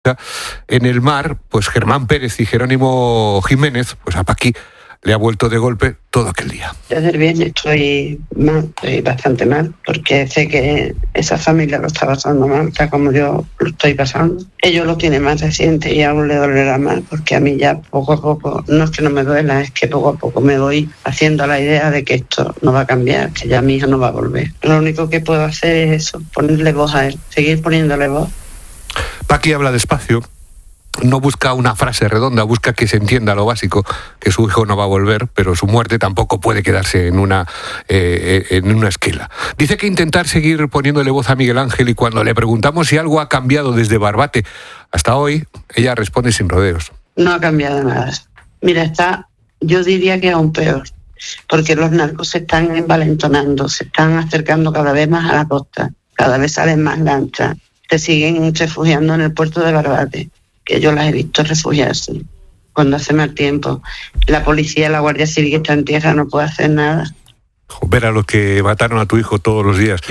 en el mar, pues Germán Pérez y Jerónimo Jiménez, pues a Paqui le ha vuelto de golpe todo aquel día. Desde el viernes estoy mal, estoy bastante mal, porque sé que esa familia lo está pasando mal, tal como yo lo estoy pasando. Ellos lo tienen más reciente y aún le dolerá más, porque a mí ya poco a poco, no es que no me duela, es que poco a poco me voy haciendo la idea de que esto no va a cambiar, que ya mi hija no va a volver. Lo único que puedo hacer es eso, ponerle voz a él, seguir poniéndole voz. Paqui habla despacio. No busca una frase redonda, busca que se entienda lo básico, que su hijo no va a volver, pero su muerte tampoco puede quedarse en una esquela. Dice que intentar seguir poniéndole voz a Miguel Ángel, y cuando le preguntamos si algo ha cambiado desde Barbate hasta hoy, ella responde sin rodeos. No ha cambiado nada. Mira, yo diría que aún peor, porque los narcos se están envalentonando, se están acercando cada vez más a la costa, cada vez salen más lanchas, se siguen refugiando en el puerto de Barbate, que yo las he visto refugiarse cuando hace mal tiempo. La policía, la Guardia Civil que está en tierra no puede hacer nada. Ver a los que mataron a tu hijo todos los días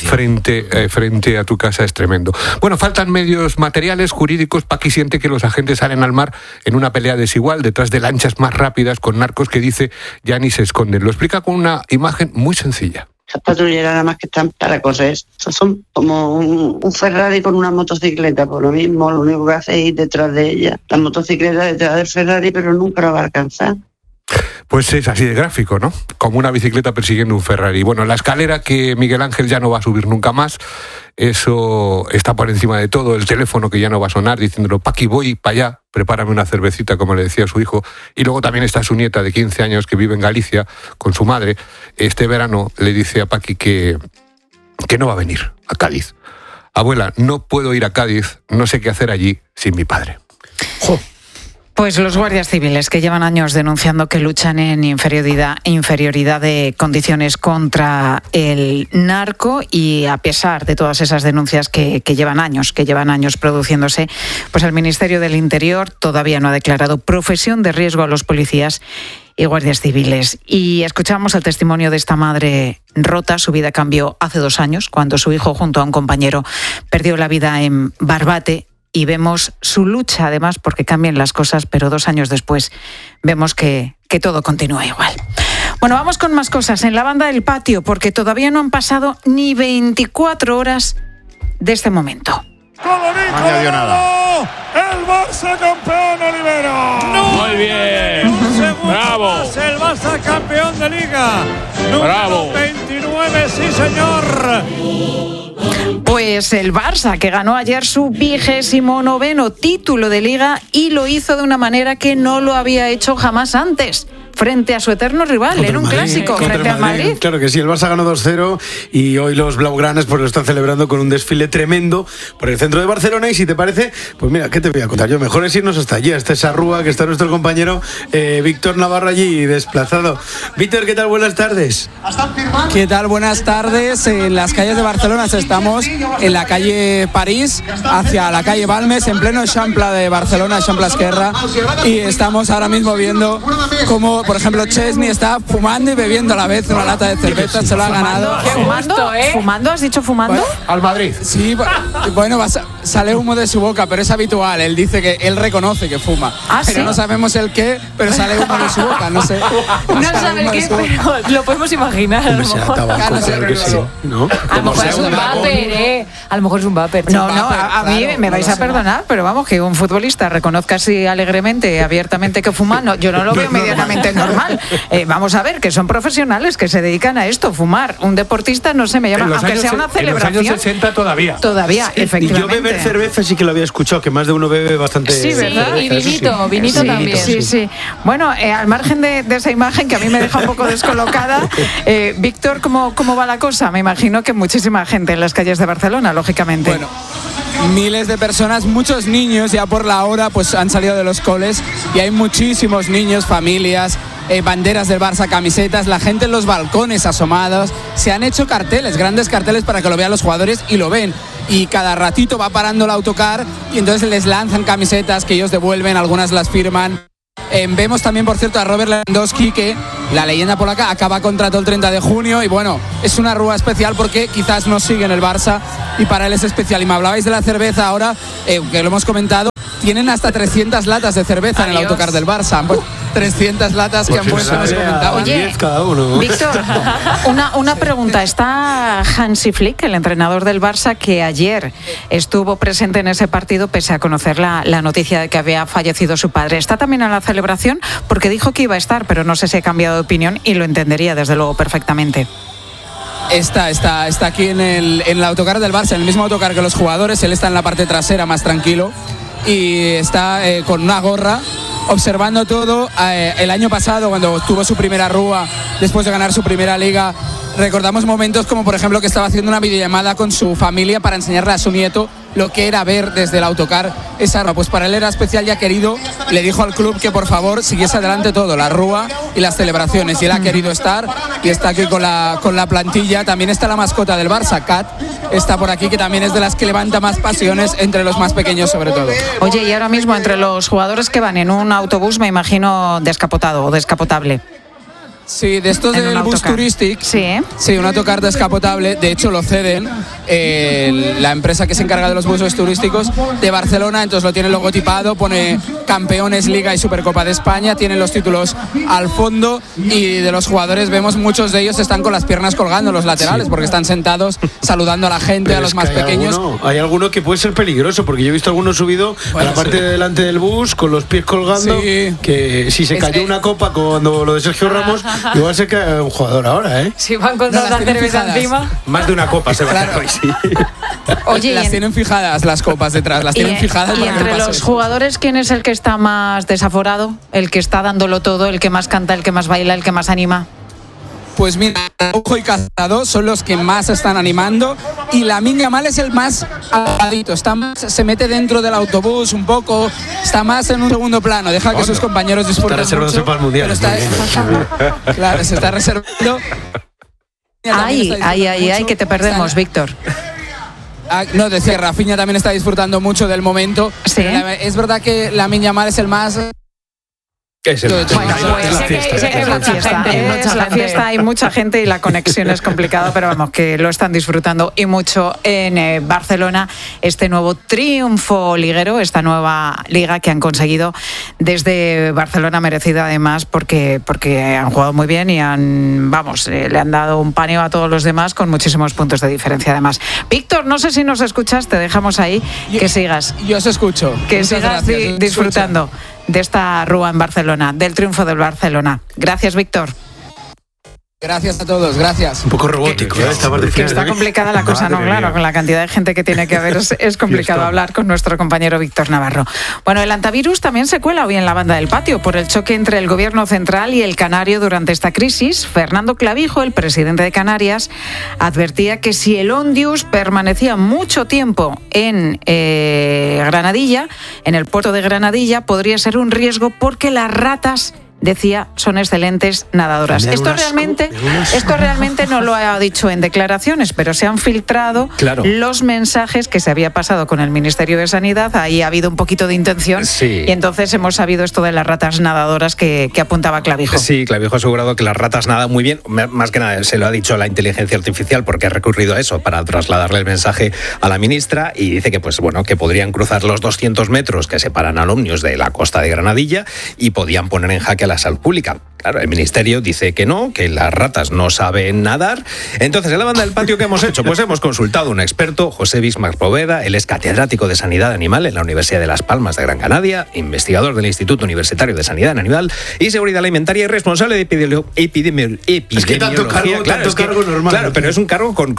frente a tu casa es tremendo. Bueno, faltan medios materiales, jurídicos. Paqui siente que los agentes salen al mar en una pelea desigual, detrás de lanchas más rápidas, con narcos que dice ya ni se esconden. Lo explica con una imagen muy sencilla. Esas patrulleras nada más que están para correr. Estos son como un Ferrari con una motocicleta, por lo mismo, lo único que hace es ir detrás de ella. La motocicleta detrás del Ferrari, pero nunca lo va a alcanzar. Pues es así de gráfico, ¿no? Como una bicicleta persiguiendo un Ferrari. Bueno, la escalera que Miguel Ángel ya no va a subir nunca más, eso está por encima de todo. El teléfono que ya no va a sonar diciéndolo, Paqui, voy para allá, prepárame una cervecita, como le decía a su hijo. Y luego también está su nieta de 15 años que vive en Galicia con su madre. Este verano le dice a Paqui que no va a venir a Cádiz. Abuela, no puedo ir a Cádiz, no sé qué hacer allí sin mi padre. ¡Jo! Pues los guardias civiles, que llevan años denunciando que luchan en inferioridad de condiciones contra el narco, y a pesar de todas esas denuncias que llevan años produciéndose, pues el Ministerio del Interior todavía no ha declarado profesión de riesgo a los policías y guardias civiles. Y escuchamos el testimonio de esta madre rota. Su vida cambió hace 2 años, cuando su hijo, junto a un compañero, perdió la vida en Barbate. Y vemos su lucha, además, porque cambian las cosas, pero 2 años después vemos que todo continúa igual. Bueno, vamos con más cosas en la banda del patio, porque todavía no han pasado ni 24 horas de este momento. No añadió nada. El Barça campeón, Olivera. Muy bien. Bravo. Más, el Barça campeón de Liga. Bravo. 29, sí señor. Pues el Barça, que ganó ayer su 29º título de Liga, y lo hizo de una manera que no lo había hecho jamás antes, frente a su eterno rival, en un clásico, frente al Madrid. Claro que sí, el Barça ganó 2-0 y hoy los blaugranas pues lo están celebrando con un desfile tremendo por el centro de Barcelona. Y si te parece, pues mira, ¿qué te voy a contar yo? Mejor es irnos hasta allí, hasta esa rúa que está nuestro compañero Víctor Navarro allí desplazado. Víctor, ¿qué tal? Buenas tardes. ¿Qué tal? Buenas tardes. En las calles de Barcelona estamos en la calle París, hacia la calle Balmes, en pleno Eixample de Barcelona, Eixample Esquerra, y estamos ahora mismo viendo cómo, por ejemplo, Chesney está fumando y bebiendo a la vez una lata de cerveza. Se lo ha ganado. ¿Fumando? ¿Has dicho fumando? Bueno, al Madrid. Sí, bueno, sale humo de su boca, pero es habitual. Él dice que él reconoce que fuma. Pero ¿sí? no sabemos el qué, pero sale humo de su boca. No sé. No sabe el qué, pero lo podemos imaginar. A lo mejor. Claro que sí, ¿no? A lo mejor es un vapor, A lo mejor es un vapor. No, a mí me vais a perdonar, pero vamos, que un futbolista reconozca así alegremente, abiertamente, que fuma, no, yo no lo veo medianamente normal. Vamos a ver, que son profesionales que se dedican a esto. Fumar, un deportista, no sé, me llama, aunque sea una celebración. En los años 60 todavía. Todavía, efectivamente. Y yo beber cerveza sí que lo había escuchado, que más de uno bebe bastante. Sí, ¿verdad? Y vinito sí, también. Sí. Bueno, al margen de esa imagen que a mí me deja un poco descolocada, Víctor, ¿cómo va la cosa? Me imagino que muchísima gente en las calles de Barcelona, lógicamente. Bueno, miles de personas, muchos niños ya por la hora pues han salido de los coles, y hay muchísimos niños, familias, banderas del Barça, camisetas, la gente en los balcones asomados. Se han hecho carteles, grandes carteles, para que lo vean los jugadores, y lo ven. Y cada ratito va parando el autocar y entonces les lanzan camisetas que ellos devuelven, algunas las firman. Vemos también, por cierto, a Robert Lewandowski, que la leyenda polaca acaba contrato el 30 de junio y bueno, es una rúa especial porque quizás no sigue en el Barça y para él es especial. Y me hablabais de la cerveza ahora, que lo hemos comentado, tienen hasta 300 latas de cerveza en el autocar del Barça. Pues 300 latas que han puesto, nos comentaban. Oye, cada uno. Víctor, una pregunta. Está Hansi Flick, el entrenador del Barça, que ayer estuvo presente en ese partido pese a conocer la noticia de que había fallecido su padre. ¿Está también en la celebración? Porque dijo que iba a estar, pero no sé si ha cambiado de opinión y lo entendería desde luego perfectamente. Está aquí en el autocar del Barça, en el mismo autocar que los jugadores. Él está en la parte trasera más tranquilo y está con una gorra observando todo. El año pasado, cuando tuvo su primera rúa después de ganar su primera liga, recordamos momentos como por ejemplo que estaba haciendo una videollamada con su familia para enseñarle a su nieto lo que era ver desde el autocar esa rúa. Pues para él era especial y ha querido, le dijo al club que por favor siguiese adelante todo, la rúa y las celebraciones, y él ha querido estar y está aquí con la plantilla. También está la mascota del Barça, Kat, está por aquí, que también es de las que levanta más pasiones entre los más pequeños sobre todo. Oye, y ahora mismo entre los jugadores que van en un autobús, me imagino descapotado o descapotable. Sí, de estos del bus turístico. Sí, un autocar descapotable. De hecho, lo ceden la empresa que se encarga de los buses turísticos de Barcelona. Entonces lo tiene logotipado, pone Campeones, Liga y Supercopa de España. Tienen los títulos al fondo y de los jugadores vemos muchos de ellos están con las piernas colgando en los laterales, porque están sentados saludando a la gente, pero a los más pequeños. Hay alguno que puede ser peligroso, porque yo he visto algunos subido a la parte de delante del bus con los pies colgando, que si se cayó una copa cuando lo de Sergio Ramos, igual se cae un jugador ahora, ¿eh? Si van con tanta cerveza encima. Más de una copa se va a caer hoy, sí. Oye, las tienen fijadas las copas detrás, las tienen fijadas. Y entre los jugadores, ¿quién es el que está más desaforado? ¿El que está dándolo todo, el que más canta, el que más baila, el que más anima? Pues mira, Ojo y Cazado son los que más están animando y Lamine Yamal es el más apagadito, se mete dentro del autobús un poco, está más en un segundo plano, deja que sus compañeros disfruten. Está reservándose para el Mundial. Claro, se está reservando. Ay, que te perdemos, Víctor. No, decía, Rafinha también está disfrutando mucho del momento. Sí. Es verdad que Lamine Yamal es el más... Es la fiesta, hay mucha gente y la conexión es complicada, pero vamos, que lo están disfrutando y mucho en Barcelona, este nuevo triunfo liguero, esta nueva liga que han conseguido desde Barcelona, merecida además porque han jugado muy bien y le han dado un paneo a todos los demás con muchísimos puntos de diferencia además. Víctor, no sé si nos escuchas, te dejamos ahí, que sigas. Yo os escucho. Que muchas sigas disfrutando de esta rúa en Barcelona, del triunfo del Barcelona. Gracias, Víctor. Gracias a todos, gracias. Un poco robótico, que está complicada la cosa, ¿no? Claro, con la cantidad de gente que tiene que haber es complicado hablar con nuestro compañero Víctor Navarro. Bueno, el antivirus también se cuela hoy en la banda del patio por el choque entre el gobierno central y el canario durante esta crisis. Fernando Clavijo, el presidente de Canarias, advertía que si el Ondius permanecía mucho tiempo en Granadilla, en el puerto de Granadilla, podría ser un riesgo porque las ratas, decía, son excelentes nadadoras. Esto realmente no lo ha dicho en declaraciones, pero se han filtrado los mensajes que se había pasado con el Ministerio de Sanidad. Ahí ha habido un poquito de intención y entonces hemos sabido esto de las ratas nadadoras que apuntaba Clavijo. Sí, Clavijo ha asegurado que las ratas nadan muy bien. Más que nada se lo ha dicho la inteligencia artificial porque ha recurrido a eso para trasladarle el mensaje a la ministra y dice que que podrían cruzar los 200 metros que separan al Omnius de la costa de Granadilla y podían poner en jaque a la salud pública. Claro, el ministerio dice que no, que las ratas no saben nadar. Entonces, en la banda del patio, ¿qué hemos hecho? Pues hemos consultado a un experto, José Bismarck Poveda. Él es catedrático de Sanidad Animal en la Universidad de Las Palmas de Gran Canaria, investigador del Instituto Universitario de Sanidad Animal y Seguridad Alimentaria y responsable de epidemiología. Es que tanto cargo normal. Claro, pero es un cargo con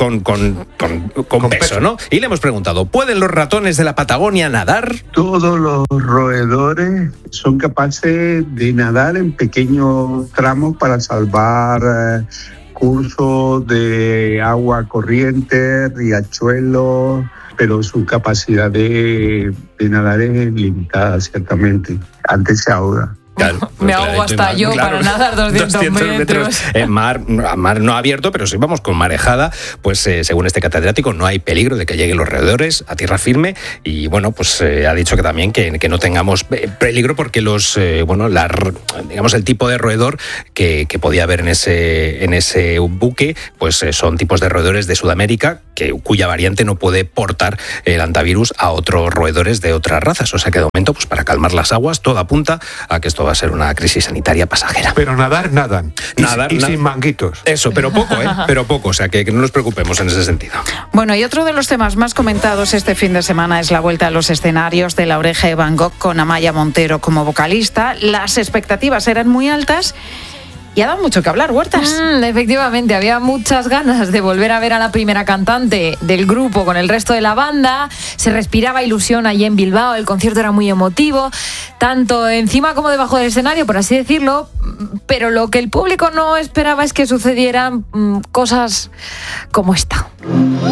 peso, ¿no? Y le hemos preguntado, ¿pueden los ratones de la Patagonia nadar? Todos los roedores son capaces de nadar en pequeños tramos para salvar cursos de agua corriente, riachuelos, pero su capacidad de nadar es limitada, ciertamente. Antes se ahoga. Claro, me ahogo hasta yo para nadar 200 metros. Mar no abierto, pero si vamos con marejada, pues según este catedrático no hay peligro de que lleguen los roedores a tierra firme y bueno, pues ha dicho que también que no tengamos peligro porque digamos el tipo de roedor que podía haber en ese buque, pues son tipos de roedores de Sudamérica cuya variante no puede portar el hantavirus a otros roedores de otras razas. O sea que de momento, pues para calmar las aguas, todo apunta a que esto va a ser una crisis sanitaria pasajera. Pero nadan. Y sin manguitos. Eso, pero poco, pero poco. O sea que no nos preocupemos en ese sentido. Bueno, y otro de los temas más comentados este fin de semana es la vuelta a los escenarios de La Oreja de Van Gogh con Amaya Montero como vocalista. Las expectativas eran muy altas y ha dado mucho que hablar, Huertas. Efectivamente, había muchas ganas de volver a ver a la primera cantante del grupo con el resto de la banda. Se respiraba ilusión allí en Bilbao, el concierto era muy emotivo, tanto encima como debajo del escenario, por así decirlo. Pero lo que el público no esperaba es que sucedieran cosas como esta.